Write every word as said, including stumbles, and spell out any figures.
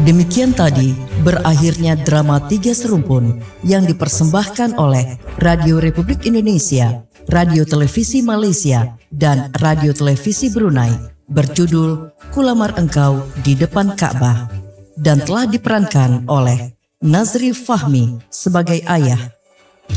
Demikian tadi berakhirnya drama Tiga Serumpun yang dipersembahkan oleh Radio Republik Indonesia, Radio Televisi Malaysia, dan Radio Televisi Brunei berjudul Kulamar Engkau di Depan Ka'bah dan telah diperankan oleh Nazri Fahmi sebagai ayah,